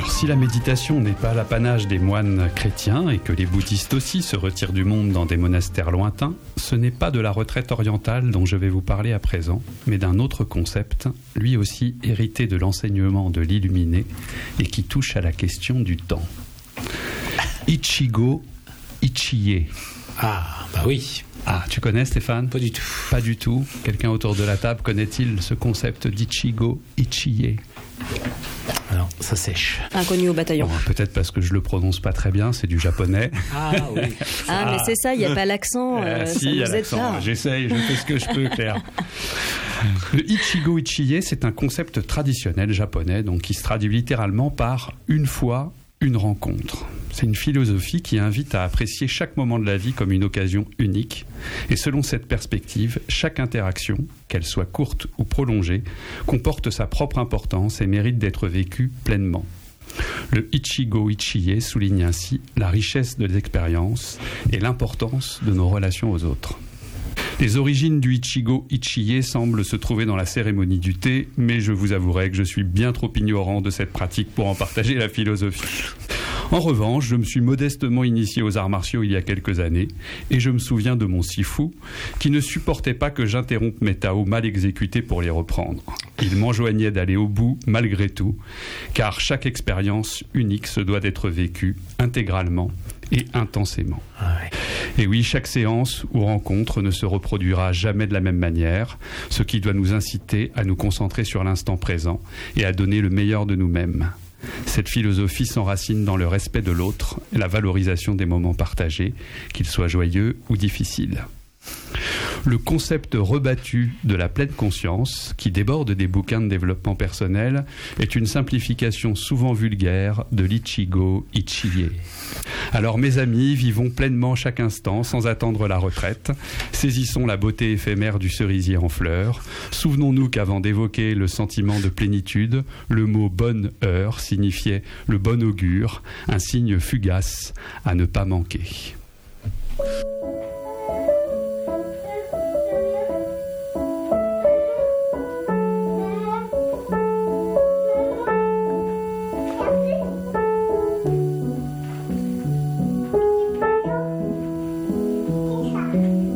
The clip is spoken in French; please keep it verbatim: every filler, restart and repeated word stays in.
Alors, si la méditation n'est pas l'apanage des moines chrétiens et que les bouddhistes aussi se retirent du monde dans des monastères lointains, ce n'est pas de la retraite orientale dont je vais vous parler à présent, mais d'un autre concept, lui aussi hérité de l'enseignement de l'illuminé et qui touche à la question du temps. Ichigo Ichie. Ah, bah oui. Ah, tu connais, Stéphane ? Pas du tout. Pas du tout. Quelqu'un autour de la table connaît-il ce concept d'Ichigo Ichie ? Alors, ça sèche. Inconnu au bataillon. Bon, peut-être parce que je le prononce pas très bien, c'est du japonais. Ah oui. Ah, mais c'est ça, il n'y a pas l'accent. Euh, Euh, si, ça il y a nous aide l'accent. pas. J'essaye, je fais ce que je peux, Claire. Le Ichigo Ichie, c'est un concept traditionnel japonais, donc qui se traduit littéralement par une fois, une rencontre. C'est une philosophie qui invite à apprécier chaque moment de la vie comme une occasion unique. Et selon cette perspective, chaque interaction, qu'elle soit courte ou prolongée, comporte sa propre importance et mérite d'être vécue pleinement. Le Ichigo Ichie souligne ainsi la richesse de l'expérience et l'importance de nos relations aux autres. Les origines du Ichigo Ichie semblent se trouver dans la cérémonie du thé, mais je vous avouerai que je suis bien trop ignorant de cette pratique pour en partager la philosophie. En revanche, je me suis modestement initié aux arts martiaux il y a quelques années, et je me souviens de mon sifu, qui ne supportait pas que j'interrompe mes tao mal exécutés pour les reprendre. Il m'enjoignait d'aller au bout, malgré tout, car chaque expérience unique se doit d'être vécue intégralement et intensément. Ouais. Et oui, chaque séance ou rencontre ne se reproduira jamais de la même manière, ce qui doit nous inciter à nous concentrer sur l'instant présent et à donner le meilleur de nous-mêmes. Cette philosophie s'enracine dans le respect de l'autre et la valorisation des moments partagés, qu'ils soient joyeux ou difficiles. Le concept rebattu de la pleine conscience, qui déborde des bouquins de développement personnel, est une simplification souvent vulgaire de l'Ichigo Ichie. Alors mes amis, vivons pleinement chaque instant sans attendre la retraite, saisissons la beauté éphémère du cerisier en fleurs, souvenons-nous qu'avant d'évoquer le sentiment de plénitude, le mot « bonne heure » signifiait le bon augure, un signe fugace à ne pas manquer.